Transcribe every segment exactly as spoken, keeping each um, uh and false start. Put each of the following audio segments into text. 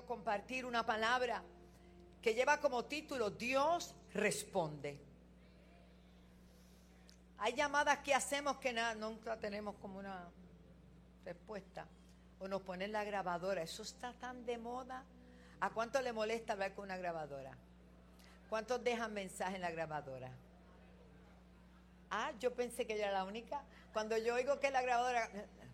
quiero compartir una palabra que lleva como título Dios responde. Hay llamadas que hacemos que nada, nunca tenemos como una respuesta. O nos ponen la grabadora. Eso está tan de moda. ¿A cuánto le molesta hablar con una grabadora? ¿Cuántos dejan mensaje en la grabadora? Ah, yo pensé que yo era la única. Cuando yo oigo que la grabadora...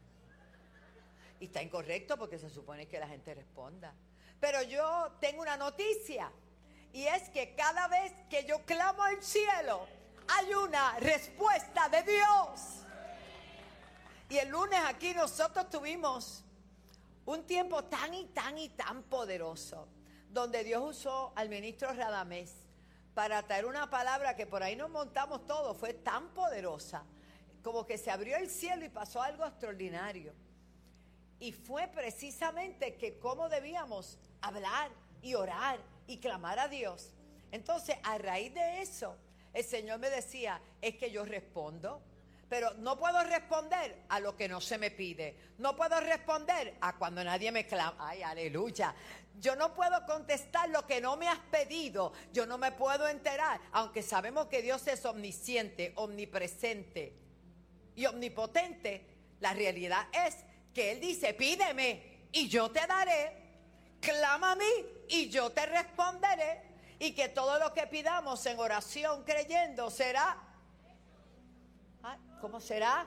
Y está incorrecto porque se supone que la gente responda. Pero yo tengo una noticia. Y es que cada vez que yo clamo al cielo, hay una respuesta de Dios. Y el lunes aquí nosotros tuvimos un tiempo tan y tan y tan poderoso, donde Dios usó al ministro Radamés para traer una palabra que por ahí nos montamos todos. Fue tan poderosa, como que se abrió el cielo y pasó algo extraordinario. Y fue precisamente que cómo debíamos hablar y orar y clamar a Dios. Entonces, a raíz de eso, el Señor me decía, es que yo respondo, pero no puedo responder a lo que no se me pide. No puedo responder a cuando nadie me clama. Ay, aleluya. Yo no puedo contestar lo que no me has pedido. Yo no me puedo enterar, aunque sabemos que Dios es omnisciente, omnipresente y omnipotente. La realidad es que Él dice, pídeme y yo te daré. Clama a mí y yo te responderé. Y que todo lo que pidamos en oración creyendo será. ¿Cómo será?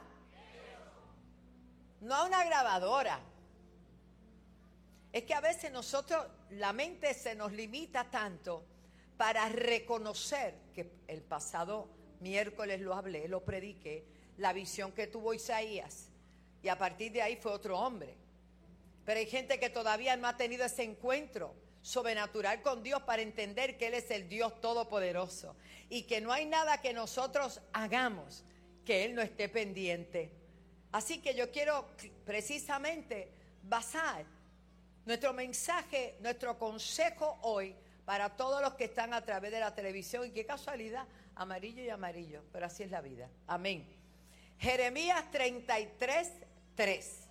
No a una grabadora. Es que a veces nosotros, la mente se nos limita tanto para reconocer, que el pasado miércoles lo hablé, lo prediqué, la visión que tuvo Isaías. Y a partir de ahí fue otro hombre. Pero hay gente que todavía no ha tenido ese encuentro sobrenatural con Dios para entender que Él es el Dios todopoderoso. Y que no hay nada que nosotros hagamos que Él no esté pendiente. Así que yo quiero precisamente basar nuestro mensaje, nuestro consejo hoy para todos los que están a través de la televisión. Y qué casualidad, amarillo y amarillo, pero así es la vida. Amén. Jeremías treinta y tres, tres.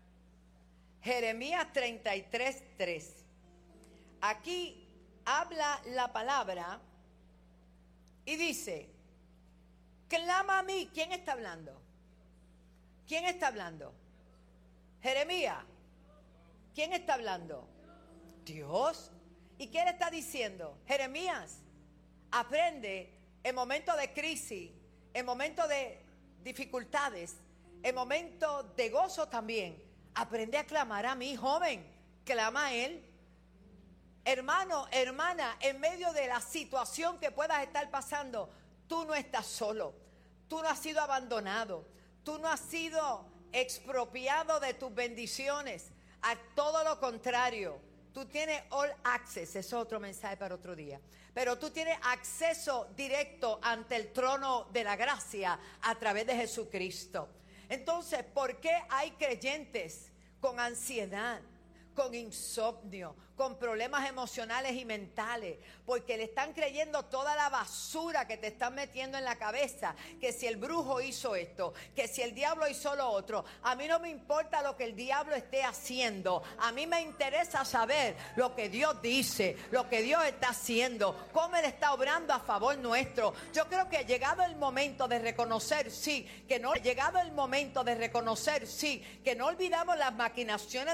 Jeremías treinta y tres, tres. Aquí habla la palabra y dice, clama a mí. ¿Quién está hablando? ¿Quién está hablando? Jeremías. ¿Quién está hablando? Dios. ¿Y qué le está diciendo? Jeremías, aprende en momentos de crisis, en momentos de dificultades, en momentos de gozo también. Aprende a clamar a mí, joven. Clama a Él. Hermano, hermana, en medio de la situación que puedas estar pasando, tú no estás solo. Tú no has sido abandonado. Tú no has sido expropiado de tus bendiciones. A todo lo contrario, tú tienes all access. Eso es otro mensaje para otro día. Pero tú tienes acceso directo ante el trono de la gracia a través de Jesucristo. Entonces, ¿por qué hay creyentes con ansiedad, con insomnio, con problemas emocionales y mentales? Porque le están creyendo toda la basura que te están metiendo en la cabeza, que si el brujo hizo esto, que si el diablo hizo lo otro. A mí no me importa lo que el diablo esté haciendo, a mí me interesa saber lo que Dios dice, lo que Dios está haciendo, cómo Él está obrando a favor nuestro. Yo creo que ha llegado el momento de reconocer, sí, que no ha llegado el momento de reconocer, sí, que no olvidamos las maquinaciones